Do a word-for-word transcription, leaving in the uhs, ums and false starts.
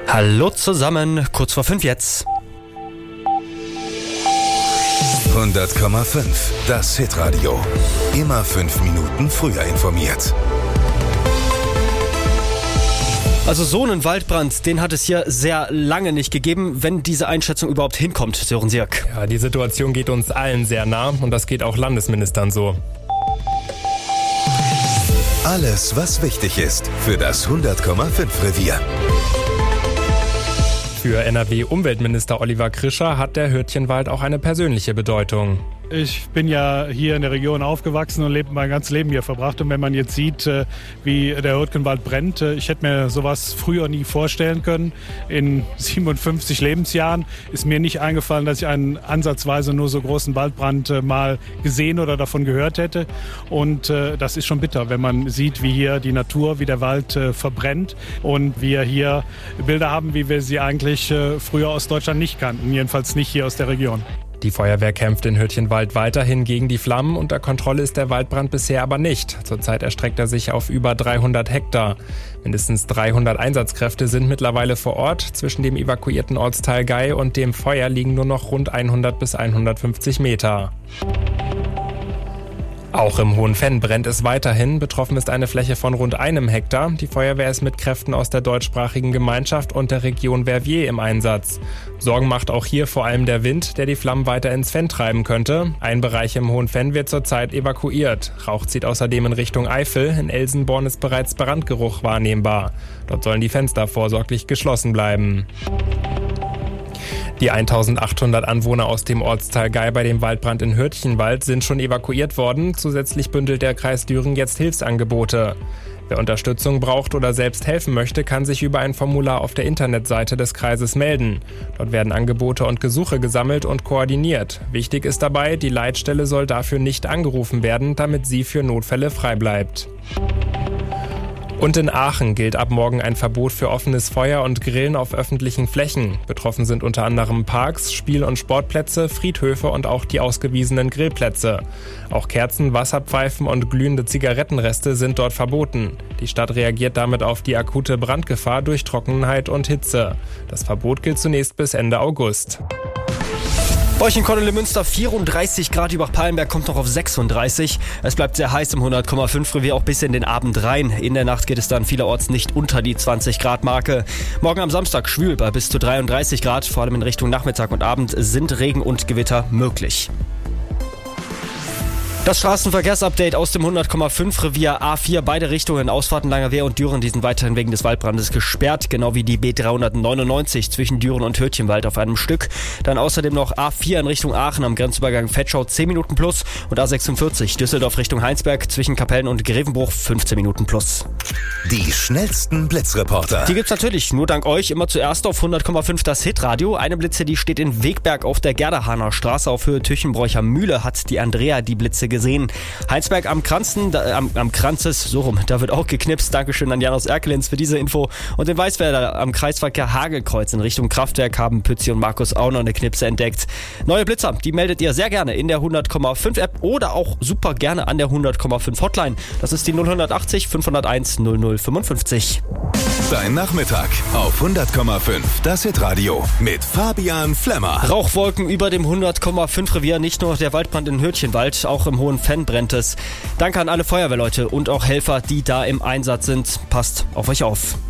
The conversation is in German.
Hallo zusammen, kurz vor fünf jetzt. hundert Komma fünf, das Hitradio. Immer fünf Minuten früher informiert. Also so einen Waldbrand, den hat es hier sehr lange nicht gegeben, wenn diese Einschätzung überhaupt hinkommt, Sören Sierk. Ja, die Situation geht uns allen sehr nah und das geht auch Landesministern so. Alles, was wichtig ist für das hundert Komma fünf Revier. Für N R W-Umweltminister Oliver Krischer hat der Hürtchenwald auch eine persönliche Bedeutung. Ich bin ja hier in der Region aufgewachsen und lebe mein ganzes Leben hier verbracht. Und wenn man jetzt sieht, wie der Hürtchenwald brennt, ich hätte mir sowas früher nie vorstellen können. In siebenundfünfzig Lebensjahren ist mir nicht eingefallen, dass ich einen ansatzweise nur so großen Waldbrand mal gesehen oder davon gehört hätte. Und das ist schon bitter, wenn man sieht, wie hier die Natur, wie der Wald verbrennt und wir hier Bilder haben, wie wir sie eigentlich früher aus Deutschland nicht kannten, jedenfalls nicht hier aus der Region. Die Feuerwehr kämpft in Hürtchenwald weiterhin gegen die Flammen. Unter Kontrolle ist der Waldbrand bisher aber nicht. Zurzeit erstreckt er sich auf über dreihundert Hektar. Mindestens dreihundert Einsatzkräfte sind mittlerweile vor Ort. Zwischen dem evakuierten Ortsteil Gei und dem Feuer liegen nur noch rund hundert bis hundertfünfzig Meter. Auch im Hohenfenn brennt es weiterhin. Betroffen ist eine Fläche von rund einem Hektar. Die Feuerwehr ist mit Kräften aus der deutschsprachigen Gemeinschaft und der Region Verviers im Einsatz. Sorgen macht auch hier vor allem der Wind, der die Flammen weiter ins Fenn treiben könnte. Ein Bereich im Hohenfenn wird zurzeit evakuiert. Rauch zieht außerdem in Richtung Eifel. In Elsenborn ist bereits Brandgeruch wahrnehmbar. Dort sollen die Fenster vorsorglich geschlossen bleiben. Die eintausendachthundert Anwohner aus dem Ortsteil Gei bei dem Waldbrand in Hürtchenwald sind schon evakuiert worden. Zusätzlich bündelt der Kreis Düren jetzt Hilfsangebote. Wer Unterstützung braucht oder selbst helfen möchte, kann sich über ein Formular auf der Internetseite des Kreises melden. Dort werden Angebote und Gesuche gesammelt und koordiniert. Wichtig ist dabei, die Leitstelle soll dafür nicht angerufen werden, damit sie für Notfälle frei bleibt. Und in Aachen gilt ab morgen ein Verbot für offenes Feuer und Grillen auf öffentlichen Flächen. Betroffen sind unter anderem Parks, Spiel- und Sportplätze, Friedhöfe und auch die ausgewiesenen Grillplätze. Auch Kerzen, Wasserpfeifen und glühende Zigarettenreste sind dort verboten. Die Stadt reagiert damit auf die akute Brandgefahr durch Trockenheit und Hitze. Das Verbot gilt zunächst bis Ende August. Bei euch in Kornelimünster vierunddreißig Grad, Übach-Palenberg kommt noch auf sechsunddreißig. Es bleibt sehr heiß im hundert Komma fünf Revier, auch bis in den Abend rein. In der Nacht geht es dann vielerorts nicht unter die zwanzig Grad Marke. Morgen am Samstag schwül bei bis zu dreiunddreißig Grad. Vor allem in Richtung Nachmittag und Abend sind Regen und Gewitter möglich. Das Straßenverkehrsupdate aus dem hundert Komma fünf Revier A vier. Beide Richtungen, Ausfahrten Langerwehr und Düren, die sind weiterhin wegen des Waldbrandes gesperrt. Genau wie die B dreihundertneunundneunzig zwischen Düren und Hürtchenwald auf einem Stück. Dann außerdem noch A vier in Richtung Aachen am Grenzübergang Vetschau zehn Minuten plus. Und A sechsundvierzig Düsseldorf Richtung Heinsberg zwischen Kapellen und Grevenbruch fünfzehn Minuten plus. Die schnellsten Blitzreporter. Die gibt's natürlich nur dank euch immer zuerst auf hundert Komma fünf das Hitradio. Eine Blitze, die steht in Wegberg auf der Gerderhahner Straße auf Höhe Tüchenbräucher Mühle, hat die Andrea die Blitze gesehen. Heinsberg am Kranzen, da, am, am Kranzes, so rum, da wird auch geknipst. Dankeschön an Janos Erkelins für diese Info. Und in Weißwerder am Kreisverkehr Hagelkreuz in Richtung Kraftwerk haben Pützi und Markus auch noch eine Knipse entdeckt. Neue Blitzer, die meldet ihr sehr gerne in der hundert Komma fünf App oder auch super gerne an der hundert Komma fünf Hotline. Das ist die null achtzig fünfhunderteins null null fünfundfünfzig. Dein Nachmittag auf hundert Komma fünf, das Hitradio mit Fabian Flemmer. Rauchwolken über dem hundert Komma fünf Revier, nicht nur der Waldbrand in Hürtchenwald, auch im Hohenfenn brennt es. Danke an alle Feuerwehrleute und auch Helfer, die da im Einsatz sind. Passt auf euch auf.